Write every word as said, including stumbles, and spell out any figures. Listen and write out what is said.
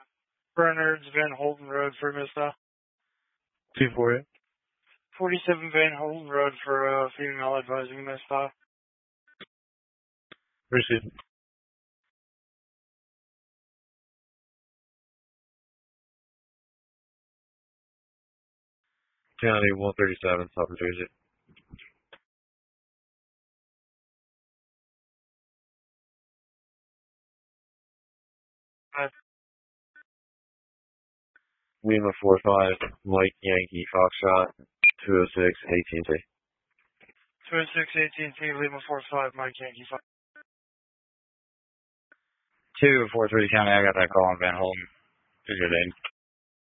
Bernards, Van Holten Road for Mista. two four eight. forty-seven Van Holten Road for uh, female advising Mista. Received. County one thirty-seven, South New Jersey. Five. Lima four five, Mike Yankee Foxtrot, two oh six, A T and T. two oh six A T and T, Lima four five, Mike Yankee five. two four three County, I got that call on Van Holten. Figured in.